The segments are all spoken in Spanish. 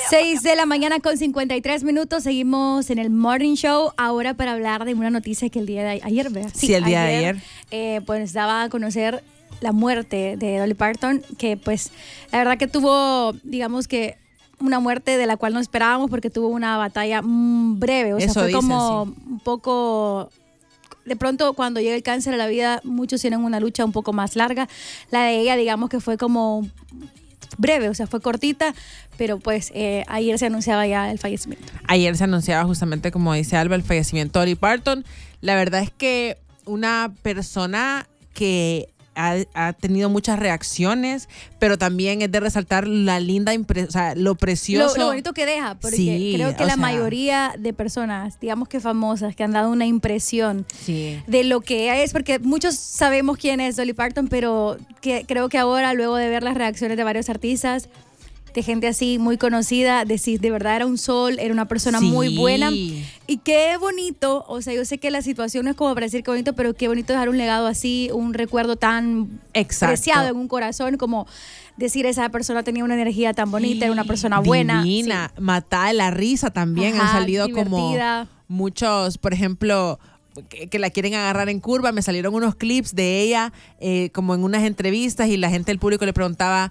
6 de la mañana con 53 minutos. Seguimos en el Morning Show. Ahora para hablar de una noticia que el día de ayer, ¿verdad? Sí, el día de ayer. Pues daba a conocer la muerte de Dolly Parton, que pues la verdad que tuvo, digamos que una muerte de la cual no esperábamos porque tuvo una batalla breve. O sea, Eso fue dicen, como sí. un poco... De pronto, cuando llega el cáncer a la vida, muchos tienen una lucha un poco más larga. La de ella, digamos que fue como breve, o sea, fue cortita, pero pues ayer se anunciaba ya el fallecimiento. Ayer se anunciaba justamente, como dice Alba, el fallecimiento de Dolly Parton. La verdad es que una persona que ha tenido muchas reacciones, pero también es de resaltar la linda impresión, o sea, lo precioso. Lo bonito que deja, porque Sí, creo que o la sea, mayoría de personas, digamos que famosas, que han dado una impresión sí. de lo que ella es, porque muchos sabemos quién es Dolly Parton, pero que creo que ahora, luego de ver las reacciones de varios artistas, de gente así muy conocida, decir, de verdad era un sol, era una persona Sí. muy buena. Y qué bonito, o sea, yo sé que la situación no es como para decir qué bonito, pero qué bonito dejar un legado así, un recuerdo tan Exacto. preciado en un corazón, como decir esa persona tenía una energía tan bonita, era una persona buena. Divina, Sí. matada de la risa también. Ajá, Han salido divertida. como muchos, por ejemplo, que la quieren agarrar en curva. Me salieron unos clips de ella como en unas entrevistas y la gente del público le preguntaba,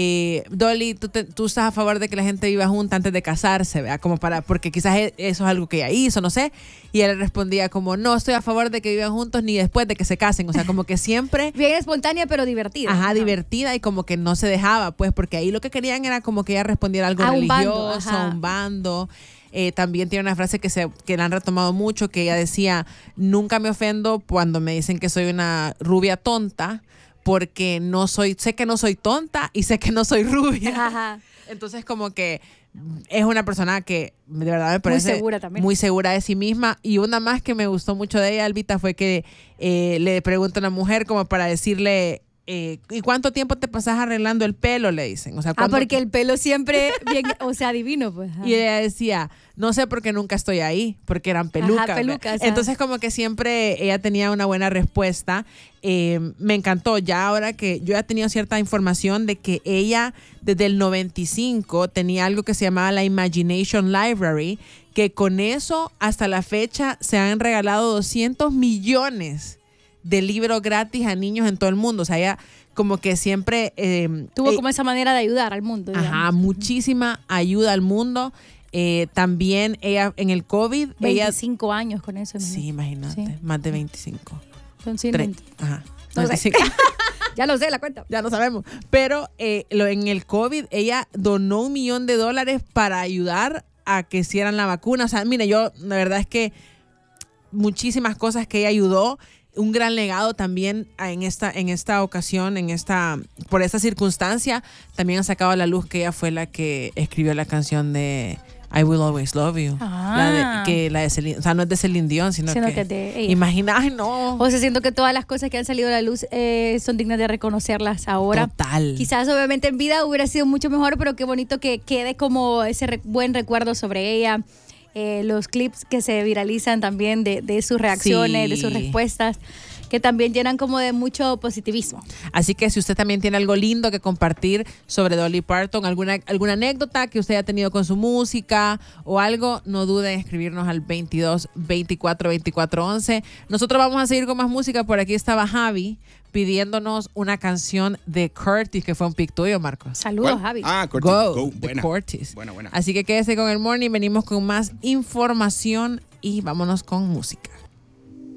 Dolly, ¿tú estás a favor de que la gente viva junta antes de casarse? ¿Verdad? Como porque quizás eso es algo que ella hizo, no sé. Y él respondía como, no estoy a favor de que vivan juntos ni después de que se casen. O sea, como que siempre... Bien espontánea, pero divertida. Ajá, divertida, y como que no se dejaba, pues, porque ahí lo que querían era como que ella respondiera algo A un bando, religioso, ajá. a un bando. También tiene una frase que la han retomado mucho, que ella decía, nunca me ofendo cuando me dicen que soy una rubia tonta, porque sé que no soy tonta y sé que no soy rubia. Ajá. Entonces, como que es una persona que de verdad me parece Muy segura también. muy segura de sí misma. Y una más que me gustó mucho de ella, Albita, fue que le pregunta a una mujer como para decirle, ¿y cuánto tiempo te pasas arreglando el pelo? Le dicen. O sea, Porque el pelo siempre bien, o sea, divino, pues. Ajá. Y ella decía, no sé por qué nunca estoy ahí, porque eran pelucas. Ajá, pelucas, ajá. Entonces, como que siempre ella tenía una buena respuesta. Me encantó. Ya ahora que yo ya he tenido cierta información de que ella desde el 95 tenía algo que se llamaba la Imagination Library, que con eso hasta la fecha se han regalado 200 millones de libros gratis a niños en todo el mundo. O sea, ella como que siempre... Tuvo como esa manera de ayudar al mundo. Ajá, digamos. muchísima ayuda al mundo. También ella en el COVID... 25 años con eso. Sí, imagínate, Sí. más de 25. Son 100. Ajá. No sé. 25. Ya lo sé, la cuenta. Ya lo sabemos. Pero en el COVID ella donó $1 millón para ayudar a que hicieran la vacuna. O sea, mire, yo la verdad es que muchísimas cosas que ella ayudó. Un gran legado también en esta ocasión, por esta circunstancia, también ha sacado a la luz que ella fue la que escribió la canción de I Will Always Love You. Ah. La de Celine, o sea, no es de Celine Dion, sino que es de ella. imagina, ay, no. O sea, siento que todas las cosas que han salido a la luz son dignas de reconocerlas ahora. Total. Quizás obviamente en vida hubiera sido mucho mejor, pero qué bonito que quede como ese buen recuerdo sobre ella. Los clips que se viralizan también de sus reacciones, Sí. de sus respuestas, que también llenan como de mucho positivismo. Así que si usted también tiene algo lindo que compartir sobre Dolly Parton, alguna anécdota que usted haya tenido con su música o algo, no dude en escribirnos al 22 24 24 11. Nosotros vamos a seguir con más música. Por aquí estaba Javi pidiéndonos una canción de Curtis, que fue un pic tuyo, Marcos. Saludos, ¿Cuál? Javi. Ah, Curtis. Go, Buena. de Curtis. Buena. Así que quédese con el Morning, venimos con más información y vámonos con música.